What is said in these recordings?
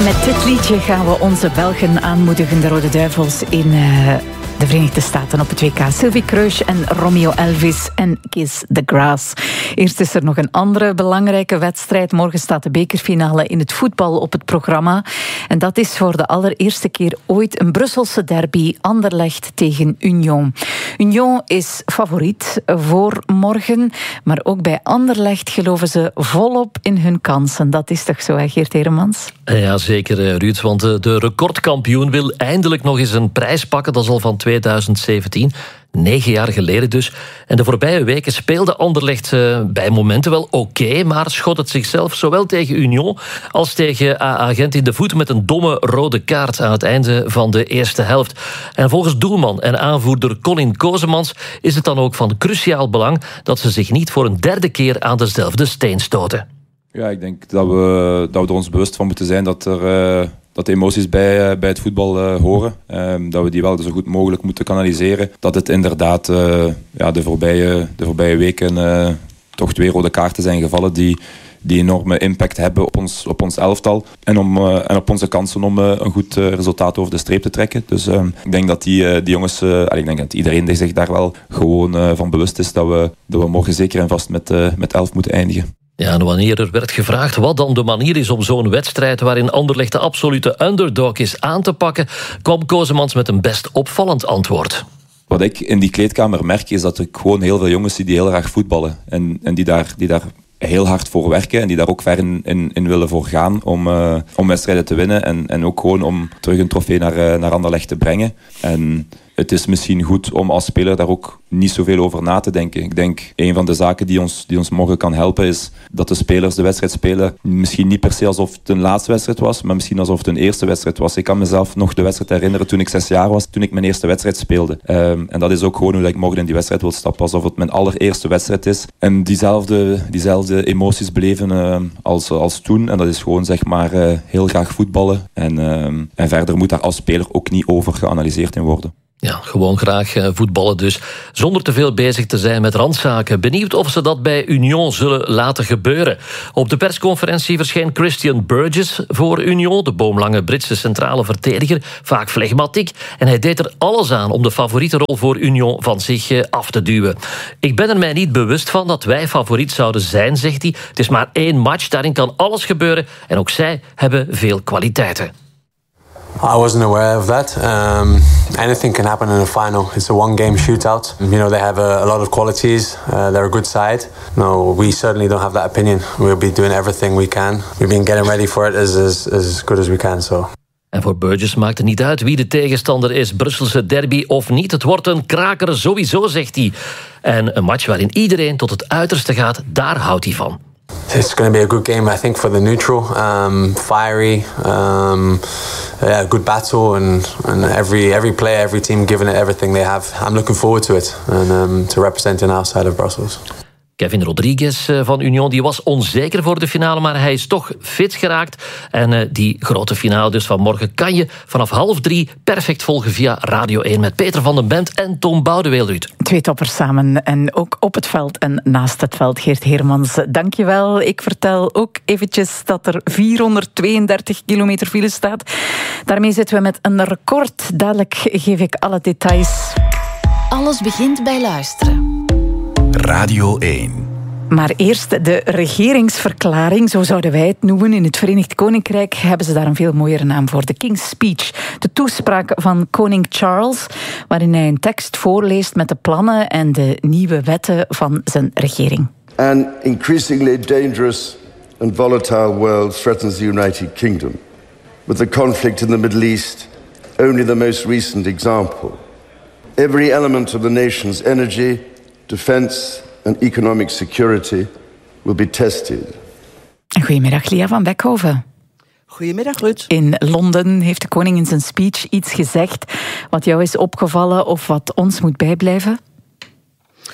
Met dit liedje gaan we onze Belgen aanmoedigen, de Rode Duivels in de Verenigde Staten op het WK. Sylvie Kreusch en Romeo Elvis en Kiss the Grass. Eerst is er nog een andere belangrijke wedstrijd. Morgen staat de bekerfinale in het voetbal op het programma. En dat is voor de allereerste keer ooit een Brusselse derby, Anderlecht tegen Union. Union is favoriet voor morgen, maar ook bij Anderlecht geloven ze volop in hun kansen. Dat is toch zo, hè, Geert Heremans? Ja, zeker, Ruud, want de recordkampioen wil eindelijk nog eens een prijs pakken. Dat is al van 2017, 9 jaar geleden dus. En de voorbije weken speelde Anderlecht bij momenten wel oké, maar schot het zichzelf zowel tegen Union als tegen AA Gent in de voet met een domme rode kaart aan het einde van de eerste helft. En volgens doelman en aanvoerder Colin Kozemans is het dan ook van cruciaal belang dat ze zich niet voor een derde keer aan dezelfde steen stoten. Ja, ik denk dat we er ons bewust van moeten zijn dat de emoties bij het voetbal horen. Dat we die wel zo goed mogelijk moeten kanaliseren. Dat het inderdaad de voorbije weken toch 2 rode kaarten zijn gevallen die enorme impact hebben op ons elftal. En op onze kansen om een goed resultaat over de streep te trekken. Dus ik denk dat die jongens, ik denk dat iedereen zich daar wel gewoon van bewust is dat we morgen zeker en vast met 11 moeten eindigen. Ja, en wanneer er werd gevraagd wat dan de manier is om zo'n wedstrijd waarin Anderlecht de absolute underdog is aan te pakken, kwam Kozemans met een best opvallend antwoord. Wat ik in die kleedkamer merk is dat er gewoon heel veel jongens die heel graag voetballen en die daar heel hard voor werken en die daar ook ver in willen voor gaan om wedstrijden te winnen en ook gewoon om terug een trofee naar Anderlecht te brengen. En het is misschien goed om als speler daar ook niet zoveel over na te denken. Ik denk, een van de zaken die ons morgen kan helpen is dat de spelers de wedstrijd spelen. Misschien niet per se alsof het een laatste wedstrijd was, maar misschien alsof het een eerste wedstrijd was. Ik kan mezelf nog de wedstrijd herinneren toen ik 6 jaar was, toen ik mijn eerste wedstrijd speelde. En dat is ook gewoon hoe ik morgen in die wedstrijd wil stappen. Alsof het mijn allereerste wedstrijd is. En diezelfde emoties beleven als toen. En dat is gewoon zeg maar heel graag voetballen. En verder moet daar als speler ook niet over geanalyseerd in worden. Ja, gewoon graag voetballen dus, zonder te veel bezig te zijn met randzaken. Benieuwd of ze dat bij Union zullen laten gebeuren. Op de persconferentie verscheen Christian Burgess voor Union, de boomlange Britse centrale verdediger, vaak flegmatiek, en hij deed er alles aan om de favoriete rol voor Union van zich af te duwen. Ik ben er mij niet bewust van dat wij favoriet zouden zijn, zegt hij. Het is maar 1 match, daarin kan alles gebeuren en ook zij hebben veel kwaliteiten. I wasn't aware of that. Anything can happen in a final. It's a one-game shootout. You know, they have a lot of qualities. They're a good side. No, we certainly don't have that opinion. We'll be doing everything we can. We've been getting ready for it as good as we can. So. En voor Burgess maakt het niet uit wie de tegenstander is, Brusselse derby of niet. Het wordt een kraker sowieso, zegt hij. En een match waarin iedereen tot het uiterste gaat, daar houdt hij van. It's going to be a good game, I think, for the neutral. Fiery, good battle, and every player, every team giving it everything they have. I'm looking forward to it and to representing our side of Brussels. Kevin Rodriguez van Union die was onzeker voor de finale, maar hij is toch fit geraakt. En die grote finale dus van morgen kan je vanaf 2:30 perfect volgen via Radio 1 met Peter van den Bent en Tom Boudeweel, Ruud. 2 toppers samen en ook op het veld en naast het veld. Geert Heremans, dankjewel. Ik vertel ook eventjes dat er 432 kilometer file staat. Daarmee zitten we met een record. Dadelijk geef ik alle details. Alles begint bij luisteren. Radio 1. Maar eerst de regeringsverklaring, zo zouden wij het noemen. In het Verenigd Koninkrijk hebben ze daar een veel mooiere naam voor. De King's Speech, de toespraak van koning Charles, waarin hij een tekst voorleest met de plannen en de nieuwe wetten van zijn regering. An increasingly dangerous and volatile world threatens the United Kingdom. With the conflict in the Middle East only the most recent example. Every element of the nation's energy, defense and economic security will be tested. Goedemiddag, Lia van Beckhoven. Goedemiddag, Ruud. In Londen heeft de koning in zijn speech iets gezegd wat jou is opgevallen of wat ons moet bijblijven?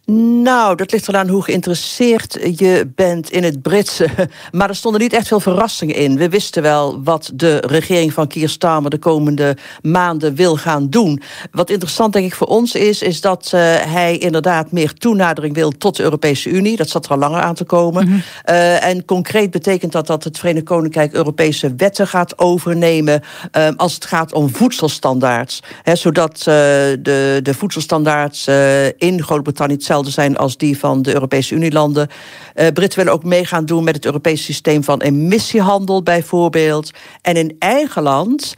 Nou, dat ligt eraan hoe geïnteresseerd je bent in het Britse. Maar er stonden niet echt veel verrassingen in. We wisten wel wat de regering van Keir Starmer de komende maanden wil gaan doen. Wat interessant denk ik voor ons is dat hij inderdaad meer toenadering wil tot de Europese Unie. Dat zat er al langer aan te komen. Mm-hmm. En concreet betekent dat het Verenigd Koninkrijk Europese wetten gaat overnemen als het gaat om voedselstandaards. Zodat de voedselstandaards in Groot-Brittannië hetzelfde zijn als die van de Europese Unielanden. Britten willen ook meegaan doen met het Europese systeem van emissiehandel bijvoorbeeld. En in eigen land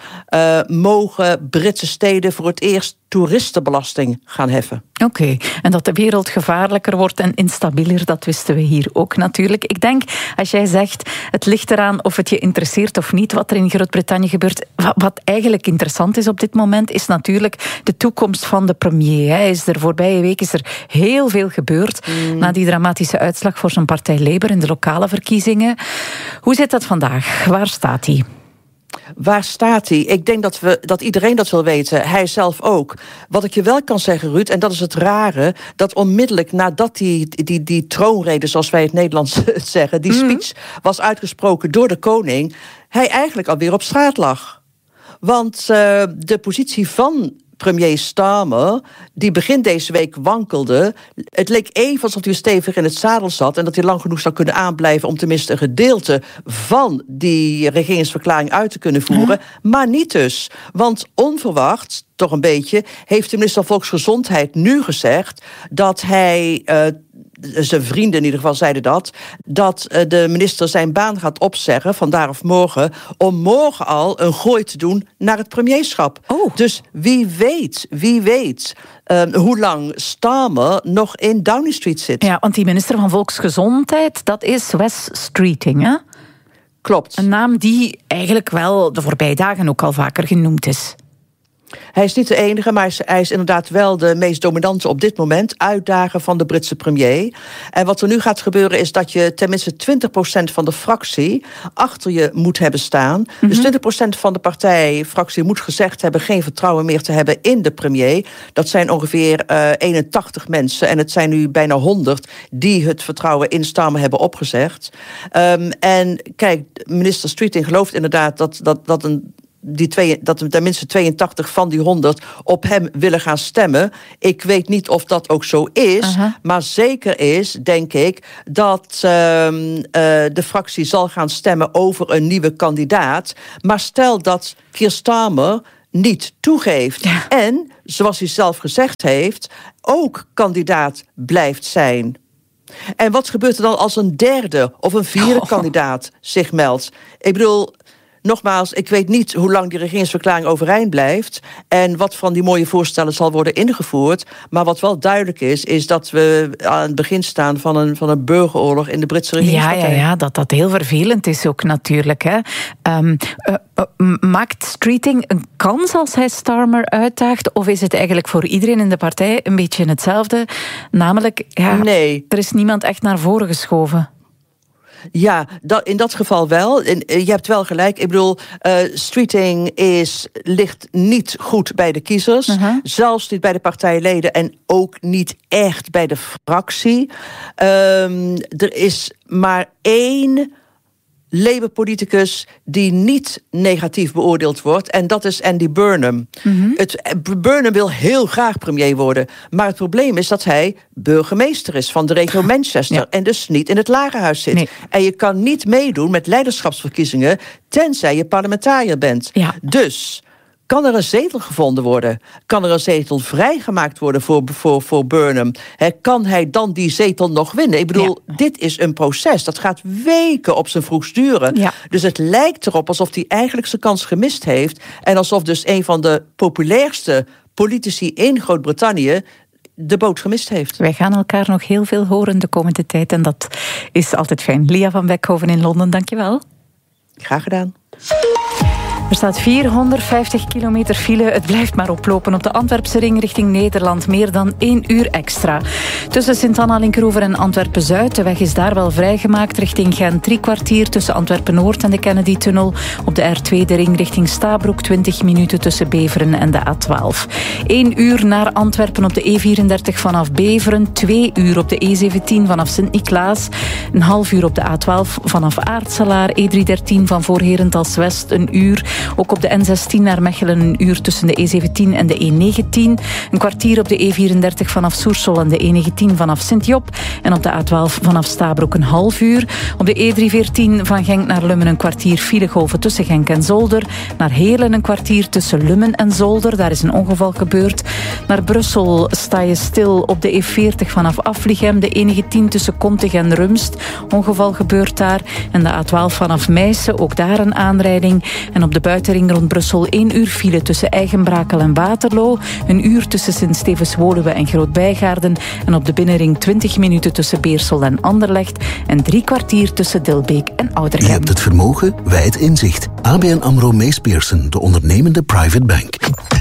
mogen Britse steden voor het eerst toeristenbelasting gaan heffen. Oké, en dat de wereld gevaarlijker wordt en instabieler, dat wisten we hier ook natuurlijk. Ik denk, als jij zegt, het ligt eraan of het je interesseert of niet wat er in Groot-Brittannië gebeurt. Wat eigenlijk interessant is op dit moment, is natuurlijk de toekomst van de premier. De voorbije week is er heel veel gebeurd na die dramatische uitslag voor zijn partij Labour in de lokale verkiezingen. Hoe zit dat vandaag? Waar staat hij? Waar staat hij? Ik denk dat iedereen dat wil weten. Hij zelf ook. Wat ik je wel kan zeggen, Ruud, en dat is het rare, dat onmiddellijk nadat die troonrede, zoals wij het Nederlands zeggen, die speech was uitgesproken door de koning, hij eigenlijk alweer op straat lag. Want de positie van premier Starmer, die begin deze week wankelde. Het leek even alsof hij stevig in het zadel zat en dat hij lang genoeg zou kunnen aanblijven om tenminste een gedeelte van die regeringsverklaring uit te kunnen voeren. Maar niet dus. Want onverwachts, toch een beetje, heeft de minister van Volksgezondheid nu gezegd dat hij, zijn vrienden in ieder geval zeiden dat de minister zijn baan gaat opzeggen, vandaar of morgen, om morgen al een gooi te doen naar het premierschap. Oh. Dus wie weet hoe lang Starmer nog in Downing Street zit. Ja, want die minister van Volksgezondheid, dat is Wes Streeting, hè? Klopt. Een naam die eigenlijk wel de voorbije dagen ook al vaker genoemd is. Hij is niet de enige, maar hij is inderdaad wel de meest dominante op dit moment, uitdager van de Britse premier. En wat er nu gaat gebeuren is dat je tenminste 20% van de fractie achter je moet hebben staan. Mm-hmm. Dus 20% van de partijfractie moet gezegd hebben geen vertrouwen meer te hebben in de premier. Dat zijn ongeveer 81 mensen en het zijn nu bijna 100 die het vertrouwen in Starmer hebben opgezegd. En kijk, minister Streeting gelooft inderdaad dat tenminste 82 van die 100 op hem willen gaan stemmen. Ik weet niet of dat ook zo is. Maar zeker is, denk ik, dat de fractie zal gaan stemmen over een nieuwe kandidaat. Maar stel dat Keir Starmer niet toegeeft en, zoals hij zelf gezegd heeft, ook kandidaat blijft zijn. En wat gebeurt er dan als een derde of een vierde kandidaat zich meldt? Ik bedoel, nogmaals, ik weet niet hoe lang die regeringsverklaring overeind blijft en wat van die mooie voorstellen zal worden ingevoerd. Maar wat wel duidelijk is dat we aan het begin staan van een burgeroorlog in de Britse regeringspartij. Ja, dat heel vervelend is ook natuurlijk. Hè. Maakt Streeting een kans als hij Starmer uitdaagt? Of is het eigenlijk voor iedereen in de partij een beetje hetzelfde? Namelijk, nee, er is niemand echt naar voren geschoven. Ja, in dat geval wel. Je hebt wel gelijk. Ik bedoel, Streeting ligt niet goed bij de kiezers. Zelfs niet bij de partijleden en ook niet echt bij de fractie. Er is maar één Labour-politicus die niet negatief beoordeeld wordt. En dat is Andy Burnham. Burnham wil heel graag premier worden. Maar het probleem is dat hij burgemeester is van de regio Manchester. Ja. En dus niet in het Lagerhuis zit. Nee. En je kan niet meedoen met leiderschapsverkiezingen tenzij je parlementariër bent. Ja. Dus kan er een zetel gevonden worden? Kan er een zetel vrijgemaakt worden voor Burnham? Kan hij dan die zetel nog winnen? Ik bedoel, dit is een proces. Dat gaat weken op zijn vroegst duren. Ja. Dus het lijkt erop alsof hij eigenlijk zijn kans gemist heeft. En alsof dus een van de populairste politici in Groot-Brittannië de boot gemist heeft. Wij gaan elkaar nog heel veel horen de komende tijd. En dat is altijd fijn. Lia van Beckhoven in Londen, dankjewel. Graag gedaan. Er staat 450 kilometer file. Het blijft maar oplopen op de Antwerpse ring richting Nederland. Meer dan 1 uur extra. Tussen Sint-Anna-Linkeroever en Antwerpen-Zuid. De weg is daar wel vrijgemaakt richting Gent. 3 kwartier tussen Antwerpen-Noord en de Kennedy-tunnel. Op de R2 de ring richting Stabroek. 20 minuten tussen Beveren en de A12. 1 uur naar Antwerpen op de E34 vanaf Beveren. 2 uur op de E17 vanaf Sint-Niklaas. Een half uur op de A12 vanaf Aartselaar. E313 van Voorherentals-West. Een uur. Ook op de N16 naar Mechelen een uur tussen de E17 en de E19. Een kwartier op de E34 vanaf Soersel en de E19 vanaf Sint-Job. En op de A12 vanaf Stabroek een half uur. Op de E314 van Genk naar Lummen een kwartier filegolven tussen Genk en Zolder. Naar Heerlen een kwartier tussen Lummen en Zolder. Daar is een ongeval gebeurd. Naar Brussel sta je stil op de E40 vanaf Aflichem. De E19 tussen Kontig en Rumst. Ongeval gebeurt daar. En de A12 vanaf Meissen, ook daar een aanrijding. En op de buitenring rond Brussel 1 uur file tussen Eigenbrakel en Waterloo. Een uur tussen Sint-Stevens-Woluwe en Groot-Bijgaarden. En op de binnenring 20 minuten tussen Beersel en Anderlecht. En 3 kwartier tussen Dilbeek en Oudergem. Je hebt het vermogen, wij het inzicht. ABN AMRO Mees Pierson, de ondernemende private bank.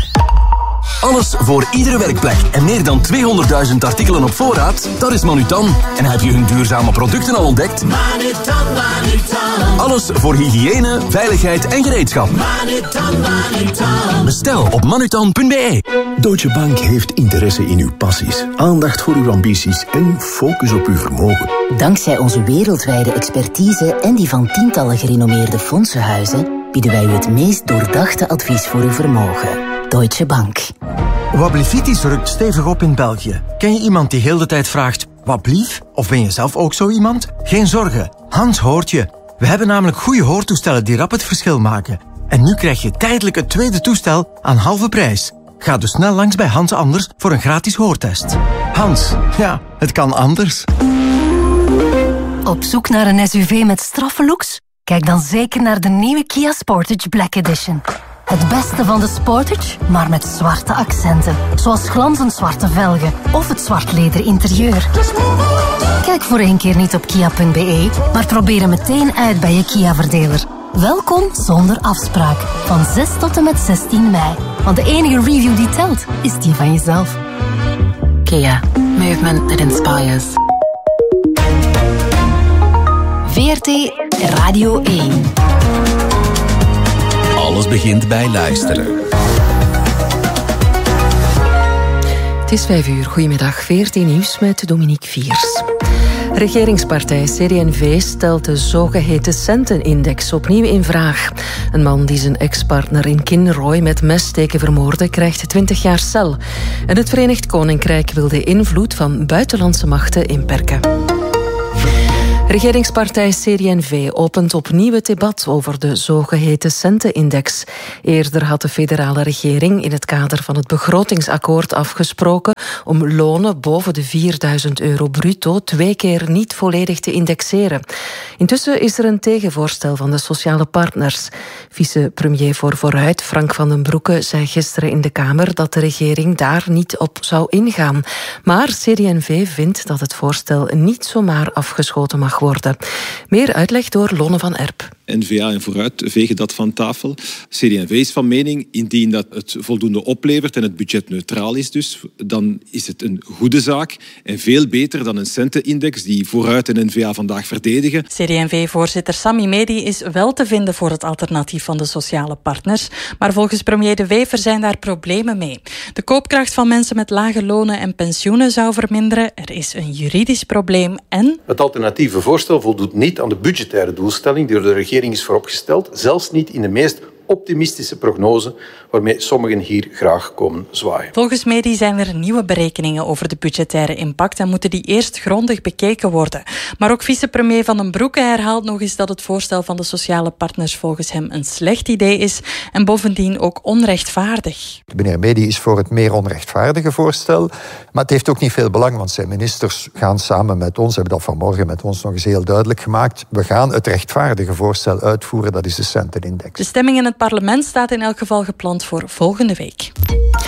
Alles voor iedere werkplek en meer dan 200.000 artikelen op voorraad? Dat is Manutan. En heb je hun duurzame producten al ontdekt? Manutan, Manutan. Alles voor hygiëne, veiligheid en gereedschap. Manutan, Manutan. Bestel op manutan.be. Deutsche Bank heeft interesse in uw passies, aandacht voor uw ambities en focus op uw vermogen. Dankzij onze wereldwijde expertise en die van tientallen gerenommeerde fondsenhuizen bieden wij u het meest doordachte advies voor uw vermogen. Deutsche Bank. Wablivitis rukt stevig op in België. Ken je iemand die heel de tijd vraagt, wat blief? Of ben je zelf ook zo iemand? Geen zorgen, Hans hoort je. We hebben namelijk goede hoortoestellen die rap het verschil maken. En nu krijg je tijdelijk het tweede toestel aan halve prijs. Ga dus snel langs bij Hans Anders voor een gratis hoortest. Hans, ja, het kan anders. Op zoek naar een SUV met straffe looks? Kijk dan zeker naar de nieuwe Kia Sportage Black Edition. Het beste van de Sportage, maar met zwarte accenten. Zoals glanzend zwarte velgen of het zwart leder interieur. Kijk voor 1 keer niet op kia.be, maar probeer hem meteen uit bij je Kia-verdeler. Welkom zonder afspraak. Van 6 tot en met 16 mei. Want de enige review die telt, is die van jezelf. Kia. Movement that inspires. VRT Radio 1. Alles begint bij luisteren. Het is 5 uur. Goedemiddag. VRT Nieuws met Dominique Viers. Regeringspartij CD&V stelt de zogeheten centenindex opnieuw in vraag. Een man die zijn ex-partner in Kinrooi met messteken vermoordde, krijgt 20 jaar cel. En het Verenigd Koninkrijk wil de invloed van buitenlandse machten inperken. Regeringspartij CD&V opent opnieuw het debat over de zogeheten centenindex. Eerder had de federale regering in het kader van het begrotingsakkoord afgesproken om lonen boven de €4.000 bruto 2 keer niet volledig te indexeren. Intussen is er een tegenvoorstel van de sociale partners. Vicepremier voor Vooruit, Frank van den Broeke, zei gisteren in de Kamer dat de regering daar niet op zou ingaan. Maar CD&V vindt dat het voorstel niet zomaar afgeschoten mag worden. Meer uitleg door Lone van Erp. N-VA en Vooruit vegen dat van tafel. CD&V is van mening, indien dat het voldoende oplevert en het budget neutraal is dus, dan is het een goede zaak en veel beter dan een centenindex die Vooruit en N-VA vandaag verdedigen. CD&V-voorzitter Sami Medi is wel te vinden voor het alternatief van de sociale partners, maar volgens premier De Wever zijn daar problemen mee. De koopkracht van mensen met lage lonen en pensioenen zou verminderen, er is een juridisch probleem en... Het alternatieve voorstel voldoet niet aan de budgettaire doelstelling die door de regering is vooropgesteld, zelfs niet in de meest optimistische prognose waarmee sommigen hier graag komen zwaaien. Volgens Medi zijn er nieuwe berekeningen over de budgettaire impact en moeten die eerst grondig bekeken worden. Maar ook vicepremier Van den Broeke herhaalt nog eens dat het voorstel van de sociale partners volgens hem een slecht idee is en bovendien ook onrechtvaardig. Meneer Medi is voor het meer onrechtvaardige voorstel, maar het heeft ook niet veel belang, want zijn ministers gaan samen met ons, hebben dat vanmorgen met ons nog eens heel duidelijk gemaakt, we gaan het rechtvaardige voorstel uitvoeren, dat is de centenindex. De stemming in het parlement staat in elk geval gepland voor volgende week.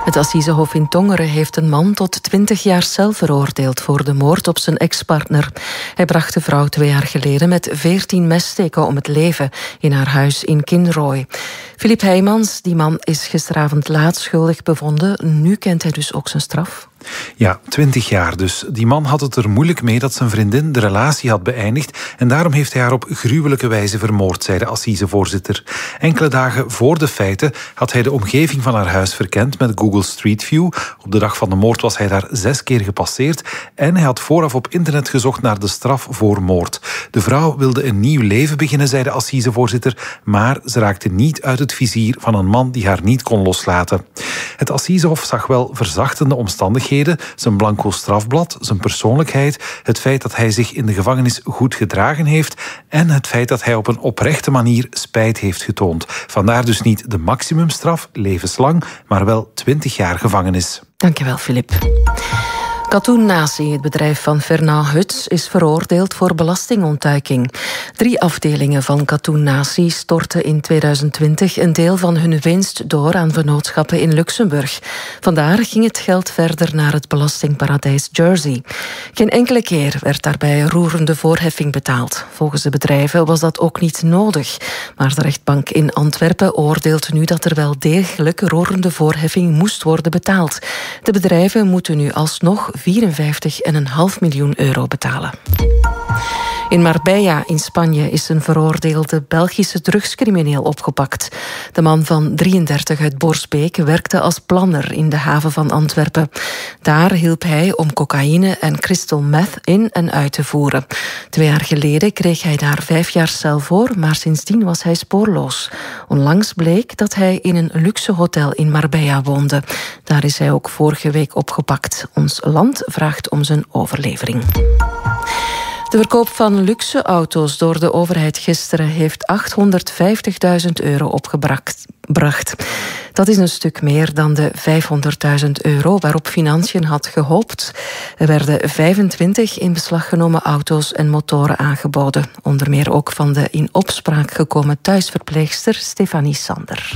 Het Assisehof in Tongeren heeft een man tot 20 jaar cel veroordeeld voor de moord op zijn ex-partner. Hij bracht de vrouw 2 jaar geleden met 14 messteken om het leven in haar huis in Kinrooi. Philippe Heijmans, die man is gisteravond laat schuldig bevonden. Nu kent hij dus ook zijn straf. Ja, 20 jaar dus. Die man had het er moeilijk mee dat zijn vriendin de relatie had beëindigd en daarom heeft hij haar op gruwelijke wijze vermoord, zei de assisevoorzitter. Enkele dagen voor de feiten had hij de omgeving van haar huis verkend met Google Street View. Op de dag van de moord was hij daar 6 keer gepasseerd en hij had vooraf op internet gezocht naar de straf voor moord. De vrouw wilde een nieuw leven beginnen, zei de assisevoorzitter, maar ze raakte niet uit het vizier van een man die haar niet kon loslaten. Het Assisehof zag wel verzachtende omstandigheden, zijn blanco strafblad, zijn persoonlijkheid, het feit dat hij zich in de gevangenis goed gedragen heeft en het feit dat hij op een oprechte manier spijt heeft getoond. Vandaar dus niet de maximumstraf, levenslang, maar wel 20 jaar gevangenis. Dankjewel, Filip. Katoen Natie, het bedrijf van Fernand Huts, is veroordeeld voor belastingontduiking. 3 afdelingen van Katoen Natie stortten in 2020 een deel van hun winst door aan vennootschappen in Luxemburg. Vandaar ging het geld verder naar het belastingparadijs Jersey. Geen enkele keer werd daarbij roerende voorheffing betaald. Volgens de bedrijven was dat ook niet nodig. Maar de rechtbank in Antwerpen oordeelt nu dat er wel degelijk roerende voorheffing moest worden betaald. De bedrijven moeten nu alsnog 54,5 miljoen euro betalen. In Marbella in Spanje is een veroordeelde Belgische drugscrimineel opgepakt. De man van 33 uit Borsbeek werkte als planner in de haven van Antwerpen. Daar hielp hij om cocaïne en crystal meth in en uit te voeren. 2 jaar geleden kreeg hij daar 5 jaar cel voor, maar sindsdien was hij spoorloos. Onlangs bleek dat hij in een luxe hotel in Marbella woonde. Daar is hij ook vorige week opgepakt. Ons land vraagt om zijn overlevering. De verkoop van luxe auto's door de overheid gisteren heeft €850.000 opgebracht. Dat is een stuk meer dan de €500.000 waarop Financiën had gehoopt. Er werden 25 in beslag genomen auto's en motoren aangeboden. Onder meer ook van de in opspraak gekomen thuisverpleegster Stefanie Sander.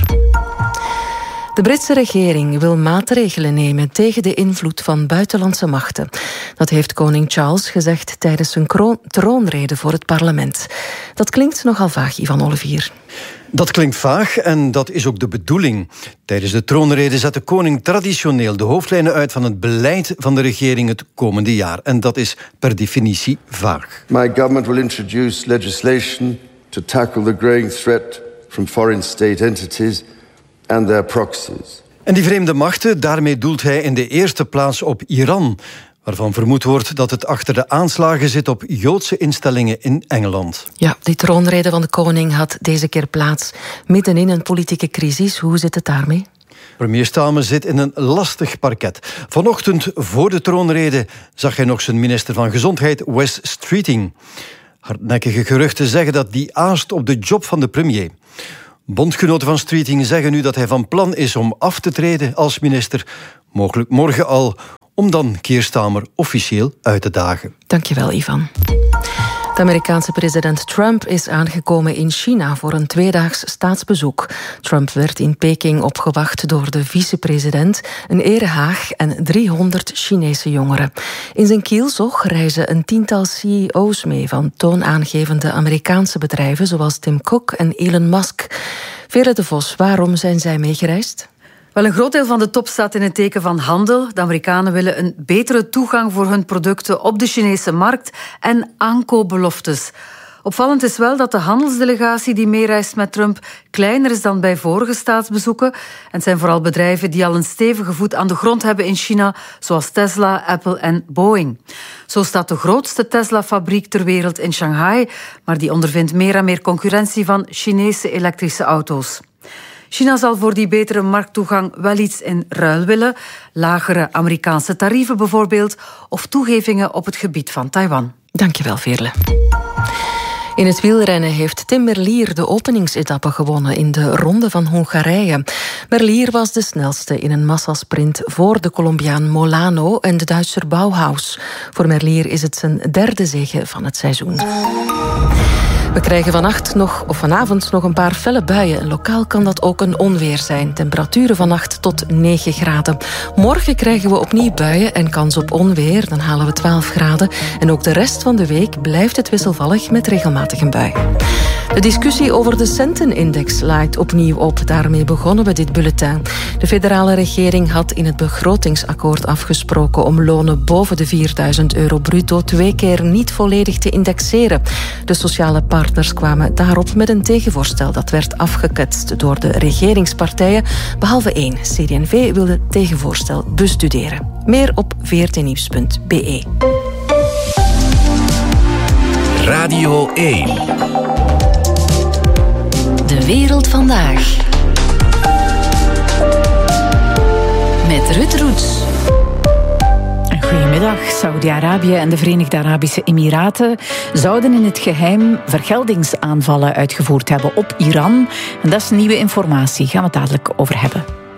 De Britse regering wil maatregelen nemen tegen de invloed van buitenlandse machten. Dat heeft koning Charles gezegd tijdens zijn troonrede voor het parlement. Dat klinkt nogal vaag, Ivan Olivier. Dat klinkt vaag en dat is ook de bedoeling. Tijdens de troonrede zet de koning traditioneel de hoofdlijnen uit van het beleid van de regering het komende jaar. En dat is per definitie vaag. My government will introduce legislation to tackle the growing threat from foreign state entities and their proxies. En die vreemde machten, daarmee doelt hij in de eerste plaats op Iran, waarvan vermoed wordt dat het achter de aanslagen zit op Joodse instellingen in Engeland. Ja, die troonrede van de koning had deze keer plaats middenin een politieke crisis. Hoe zit het daarmee? Premier Starmer zit in een lastig parket. Vanochtend voor de troonrede zag hij nog zijn minister van Gezondheid, Wes Streeting. Hardnekkige geruchten zeggen dat die aast op de job van de premier. Bondgenoten van Streeting zeggen nu dat hij van plan is om af te treden als minister, mogelijk morgen al, om dan Keir Starmer officieel uit te dagen. Dankjewel, Ivan. De Amerikaanse president Trump is aangekomen in China voor een 2-daags staatsbezoek. Trump werd in Peking opgewacht door de vicepresident, een erehaag en 300 Chinese jongeren. In zijn kielzog reizen een 10-tal CEO's mee van toonaangevende Amerikaanse bedrijven zoals Tim Cook en Elon Musk. Veerle de Vos, waarom zijn zij meegereisd? Wel, een groot deel van de top staat in het teken van handel. De Amerikanen willen een betere toegang voor hun producten op de Chinese markt en aankoopbeloftes. Opvallend is wel dat de handelsdelegatie die meereist met Trump kleiner is dan bij vorige staatsbezoeken. En het zijn vooral bedrijven die al een stevige voet aan de grond hebben in China, zoals Tesla, Apple en Boeing. Zo staat de grootste Tesla-fabriek ter wereld in Shanghai, maar die ondervindt meer en meer concurrentie van Chinese elektrische auto's. China zal voor die betere markttoegang wel iets in ruil willen. Lagere Amerikaanse tarieven bijvoorbeeld, of toegevingen op het gebied van Taiwan. Dankjewel, Veerle. In het wielrennen heeft Tim Merlier de openingsetappe gewonnen in de Ronde van Hongarije. Merlier was de snelste in een massasprint voor de Colombiaan Molano en de Duitser Bauhaus. Voor Merlier is het zijn 3e zege van het seizoen. We krijgen vanavond nog een paar felle buien. En lokaal kan dat ook een onweer zijn. Temperaturen vannacht tot 9 graden. Morgen krijgen we opnieuw buien en kans op onweer. Dan halen we 12 graden. En ook de rest van de week blijft het wisselvallig met regelmatig een bui. De discussie over de centenindex laait opnieuw op. Daarmee begonnen we dit bulletin. De federale regering had in het begrotingsakkoord afgesproken om lonen boven de €4.000 bruto 2 keer niet volledig te indexeren. De sociale partners kwamen daarop met een tegenvoorstel. Dat werd afgeketst door de regeringspartijen, behalve 1. CD&V wilde het tegenvoorstel bestuderen. Meer op vrtnieuws.be. Radio 1. De wereld vandaag. Met Ruud Roets. Goedemiddag. Saudi-Arabië en de Verenigde Arabische Emiraten zouden in het geheim vergeldingsaanvallen uitgevoerd hebben op Iran. En dat is nieuwe informatie. Gaan we het dadelijk over hebben.